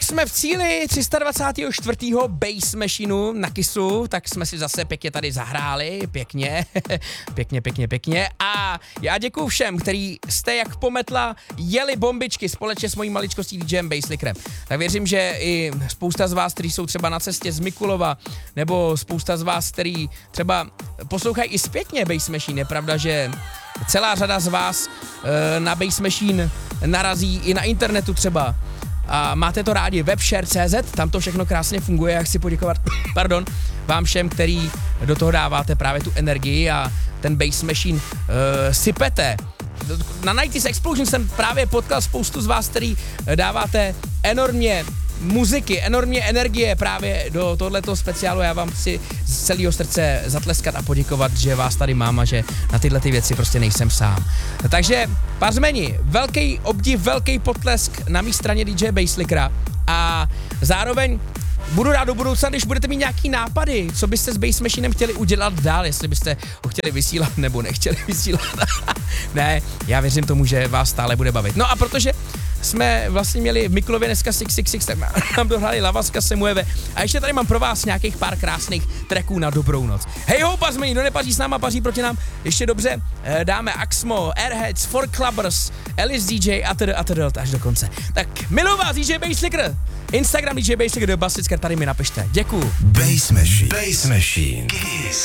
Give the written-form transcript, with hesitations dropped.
jsme v cíli 324. Bass Machineu na Kissu, tak jsme si zase pěkně tady zahráli, pěkně. A já děkuju všem, který jste jak pometla jeli bombičky společně s mojí maličkostí DJem Basslickerem. Tak věřím, že i spousta z vás, kteří jsou třeba na cestě z Mikulova, nebo spousta z vás, který třeba poslouchají i zpětně Bass Machine, je pravda, že celá řada z vás na Bass Machine narazí i na internetu třeba. A máte to rádi webshare.cz, tam to všechno krásně funguje, já chci poděkovat vám všem, který do toho dáváte právě tu energii a ten Bass Machine sypete. Na 90s Explosion jsem právě potkal spoustu z vás, který dáváte enormně muziky, enormně energie právě do tohletoho speciálu. Já vám chci z celého srdce zatleskat a poděkovat, že vás tady mám a že na tyhle ty věci prostě nejsem sám. Takže pařmeni, velký obdiv, velký potlesk na mý straně DJ Basslickera a zároveň budu rád do budoucna, když budete mít nějaký nápady, co byste s Bass Machinem chtěli udělat dál, jestli byste ho chtěli vysílat nebo nechtěli vysílat. Ne, já věřím tomu, že vás stále bude bavit. No a protože jsme vlastně měli v Mikulově dneska 666, tak nám dohráli Lavaska Semueve a ještě tady mám pro vás nějakých pár krásných tracků na dobrou noc. Hej ho, pařmeni, kdo nepaří s náma, paří proti nám. Ještě dobře, dáme Axmo, Airheads, Four Clubbers, Alice DJ a tedy až do konce. Tak miluji vás, DJ Basslicker, Instagram DJ Basslicker, do Basslicker, tady mi napište. Děkuju. Bass Machine. Bass Machine. Kiss.